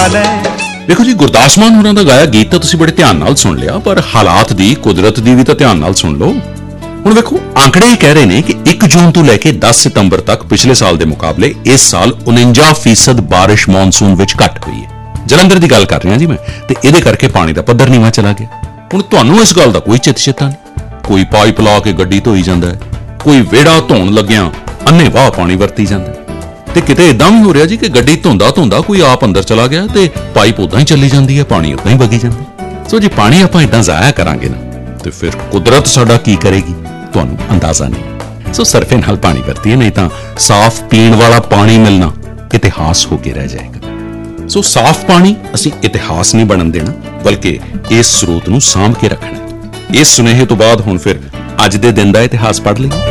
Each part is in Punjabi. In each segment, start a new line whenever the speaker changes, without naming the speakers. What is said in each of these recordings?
ਦੇਖੋ ਜੀ, ਗੁਰਦਾਸ ਮਾਨ ਹੋਰਾਂ ਦਾ ਗਾਇਆ ਗੀਤ ਤਾਂ ਤੁਸੀਂ ਬੜੇ ਧਿਆਨ ਨਾਲ ਸੁਣ ਲਿਆ, ਪਰ ਹਾਲਾਤ ਦੀ, ਕੁਦਰਤ ਦੀ ਵੀ ਤਾਂ ਧਿਆਨ ਨਾਲ ਸੁਣ ਲਓ। ਹੁਣ ਵੇਖੋ, ਆંકੜੇ ਇਹ ਕਹਿ ਰਹੇ ਨੇ ਕਿ 1 ਜੂਨ ਤੋਂ ਲੈ ਕੇ 10 ਸਤੰਬਰ ਤੱਕ ਪਿਛਲੇ ਸਾਲ ਦੇ ਮੁਕਾਬਲੇ ਇਸ ਸਾਲ 49% ਬਾਰਿਸ਼ ਮੌਨਸੂਨ ਵਿੱਚ ਘੱਟ ਹੋਈ ਹੈ। ਜਲੰਧਰ ਦੀ ਗੱਲ ਕਰ ਰਿਹਾ ਜੀ ਮੈਂ, ਤੇ ਇਹਦੇ ਕਰਕੇ ਪਾਣੀ ਦਾ ਪੱਧਰ ਨੀਵਾਂ ਚਲਾ ਗਿਆ। ਹੁਣ ਤੁਹਾਨੂੰ ਇਸ ਗੱਲ ਦਾ ਕੋਈ ਚਿੱਤ ਨਹੀਂ। ਕੋਈ ਪਾਈਪ ਲਾ ਕੇ ਗੱਡੀ ਧੋਈ ਜਾਂਦਾ ਹੈ, ਕੋਈ ਵਿਹੜਾ ਧੋਣ ਲੱਗਿਆਂ ਅੰਨ੍ਹੇਵਾਹ ਪਾਣੀ ਵਰਤੀ ਜਾਂਦਾ, ਤੇ ਕਿਤੇ ਇਦਾਂ ਵੀ ਹੋ ਰਿਹਾ ਜੀ ਕਿ ਗੱਡੀ ਧੋਂਦਾ ਕੋਈ ਆਪ ਅੰਦਰ ਚਲਾ ਗਿਆ ਤੇ ਪਾਈਪ ਉਦਾਂ ਹੀ ਚੱਲੀ ਜਾਂਦੀ ਹੈ, ਪਾਣੀ ਉਦਾਂ ਹੀ ਵਗੀ ਜਾਂਦਾ। ਸੋ ਜੇ ਪਾਣੀ ਆਪਾਂ ਇਦਾਂ ਜ਼ਾਇਆ ਕਰਾਂਗੇ ਨਾ, ਤੇ ਫਿਰ ਕੁਦਰਤ ਸਾਡਾ ਕੀ ਕਰੇਗੀ, ਤੁਹਾਨੂੰ ਅੰਦਾਜ਼ਾ ਨਹੀਂ। ਸੋ ਸਰਫੇ ਨਾਲ ਪਾਣੀ ਵਰਤੀਏ, ਨਹੀਂ ਤਾਂ ਸਾਫ਼ ਪੀਣ ਵਾਲਾ ਪਾਣੀ ਮਿਲਣਾ ਇਤਿਹਾਸ ਹੋ ਕੇ ਰਹਿ ਜਾਏਗਾ। ਸੋ ਸਾਫ਼ ਪਾਣੀ ਅਸੀਂ ਇਤਿਹਾਸ ਨਹੀਂ ਬਣਨ ਦੇਣਾ, ਬਲਕਿ ਇਸ ਸਰੋਤ ਨੂੰ ਸਾਂਭ ਕੇ ਰੱਖਣਾ। ਇਸ ਸੁਨੇਹੇ ਤੋਂ ਬਾਅਦ ਹੁਣ ਫਿਰ ਅੱਜ ਦੇ ਦਿਨ ਦਾ ਇਤਿਹਾਸ ਪੜ੍ਹ ਲਈਏ।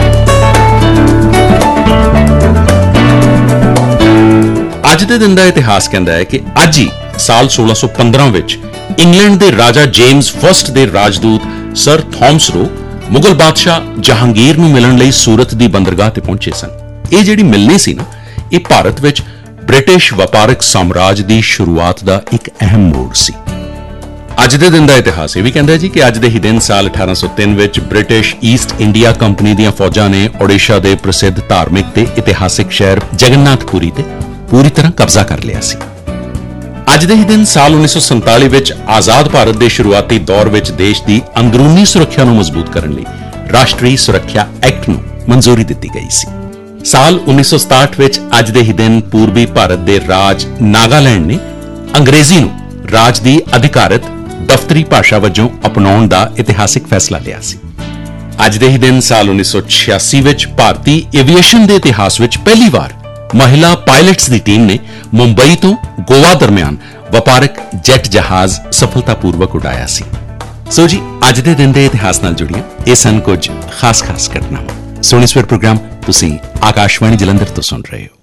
ਅੱਜ ਦੇ ਦਿਨ ਦਾ ਇਤਿਹਾਸ ਕਹਿੰਦਾ ਹੈ ਕਿ ਅੱਜ ਹੀ ਸਾਲ 1615 ਵਿੱਚ ਇੰਗਲੈਂਡ ਦੇ ਰਾਜਾ ਜੇਮਸ ਫਸਟ ਦੇ ਰਾਜਦੂਤ ਸਰ ਥਾਮਸ ਰੋ ਮੁਗਲ ਬਾਦਸ਼ਾਹ ਜਹਾਂਗੀਰ ਨੂੰ ਮਿਲਣ ਲਈ ਸੂਰਤ ਦੀ ਬੰਦਰਗਾਹ ਤੇ ਪਹੁੰਚੇ ਸਨ। ਇਹ ਜਿਹੜੀ ਮਿਲਣੀ ਸੀ ਨਾ, ਇਹ ਭਾਰਤ ਵਿੱਚ ਬ੍ਰਿਟਿਸ਼ ਵਪਾਰਕ ਸਾਮਰਾਜ ਦੀ ਸ਼ੁਰੂਆਤ ਦਾ ਇੱਕ ਅਹਿਮ ਮੋੜ ਸੀ। ਅੱਜ ਦੇ ਦਿਨ ਦਾ ਇਤਿਹਾਸ ਇਹ ਵੀ ਕਹਿੰਦਾ ਜੀ ਕਿ ਅੱਜ ਦੇ ਹੀ ਦਿਨ ਸਾਲ 1803 ਵਿੱਚ ਬ੍ਰਿਟਿਸ਼ ਈਸਟ ਇੰਡੀਆ ਕੰਪਨੀ ਦੀਆਂ ਫੌਜਾਂ ਨੇ ਓਡੀਸ਼ਾ ਦੇ ਪ੍ਰਸਿੱਧ ਧਾਰਮਿਕ ਤੇ ਇਤਿਹਾਸਿਕ ਸ਼ਹਿਰ ਜਗਨਨਾਥਪੁਰੀ ਤੇ ਪੂਰੀ ਤਰ੍ਹਾਂ ਕਬਜ਼ਾ ਕਰ ਲਿਆ ਸੀ। ਅੱਜ ਦੇ ਹੀ ਦਿਨ ਸਾਲ 1947 ਵਿੱਚ ਆਜ਼ਾਦ ਭਾਰਤ ਦੇ ਸ਼ੁਰੂਆਤੀ ਦੌਰ ਵਿੱਚ ਦੇਸ਼ ਦੀ ਅੰਦਰੂਨੀ ਸੁਰੱਖਿਆ ਨੂੰ ਮਜ਼ਬੂਤ ਕਰਨ ਲਈ ਰਾਸ਼ਟਰੀ ਸੁਰੱਖਿਆ ਐਕਟ ਨੂੰ ਮਨਜ਼ੂਰੀ ਦਿੱਤੀ ਗਈ ਸੀ। ਸਾਲ 1967 ਵਿੱਚ ਅੱਜ ਦੇ ਹੀ ਦਿਨ ਪੂਰਬੀ ਭਾਰਤ ਦੇ ਰਾਜ ਨਾਗਾਲੈਂਡ ਨੇ ਅੰਗਰੇਜ਼ੀ ਨੂੰ ਰਾਜ ਦੀ ਅਧਿਕਾਰਤ ਦਫ਼ਤਰੀ ਭਾਸ਼ਾ ਵਜੋਂ ਅਪਣਾਉਣ ਦਾ ਇਤਿਹਾਸਿਕ ਫੈਸਲਾ ਲਿਆ ਸੀ। ਅੱਜ ਦੇ ਹੀ ਦਿਨ ਸਾਲ 1986 ਵਿੱਚ ਭਾਰਤੀ ਐਵੀਏਸ਼ਨ ਦੇ ਇਤਿਹਾਸ ਵਿੱਚ ਪਹਿਲੀ ਵਾਰ ਮਹਿਲਾ ਪਾਇਲਟਸ ਦੀ ਟੀਮ ਨੇ ਮੁੰਬਈ ਤੋਂ ਗੋਆ ਦਰਮਿਆਨ ਵਪਾਰਕ ਜੈਟ ਜਹਾਜ਼ ਸਫਲਤਾਪੂਰਵਕ ਉਡਾਇਆ ਸੀ। ਸੋ ਜੀ, ਅੱਜ ਦੇ ਦਿਨ ਦੇ ਇਤਿਹਾਸ ਨਾਲ ਜੁੜੀਆਂ ਇਹ ਸਨ ਕੁਝ ਖਾਸ ਘਟਨਾਵਾਂ। ਸੋਨੀ ਸਵੇਰ ਪ੍ਰੋਗਰਾਮ ਤੁਸੀਂ ਆਕਾਸ਼ਵਾਣੀ ਜਲੰਧਰ ਤੋਂ ਸੁਣ ਰਹੇ ਹੋ।